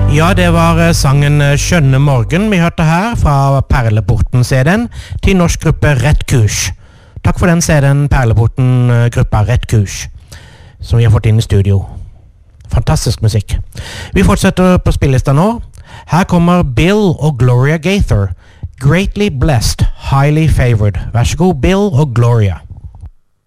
Ja, det var sangen Skjønne Morgen vi hørte her fra Perleporten-CD'en til norsk gruppe Rett Kurs. Takk for den CD'en, Perleporten-gruppa Rett Kurs, som vi har fått inn i studio. Fantastisk musikk. Vi fortsetter på spillelista nå. Her kommer Bill og Gloria Gaither. Greatly Blessed, Highly Favored. Vær så god, Bill og Gloria.